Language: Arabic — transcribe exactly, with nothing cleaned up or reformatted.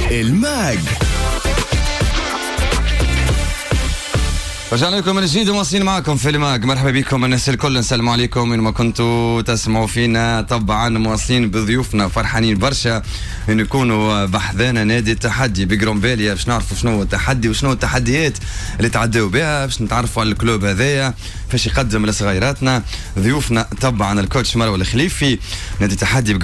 الماج. رجعنا لكم من جديد ومواصلين معكم في الماج. مرحبا بكم الناس الكل، نسلم عليكم وين ما كنتوا تسمعوا فينا. طبعا مواصلين بضيوفنا، فرحانين برشا ان يكونوا بحذانا نادي التحدي بجرومبيليا باش نعرفوا شنو هو التحدي وشنو التحديات اللي تعدوا بها، باش نتعرفوا على الكلوب هذايا فاش يقدم لصغيراتنا. ضيوفنا طبعا الكوتش مروه الخليفي نادي التحدي